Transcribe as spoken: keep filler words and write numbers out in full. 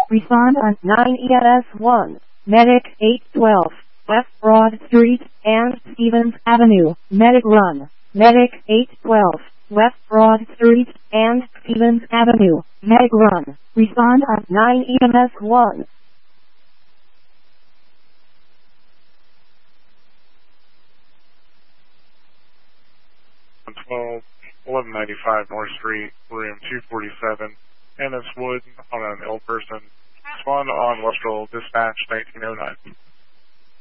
Respond on nine E M S one. Medic eight twelve. West Broad Street and Stevens Avenue. Medic run. Medic eight twelve. West Broad Street and Stevens Avenue. Medic run. Respond on nine E M S one. twelve, eleven ninety-five North Street, room two forty-seven, Ennis Wood on an ill person. Respond on Western Dispatch nineteen oh nine.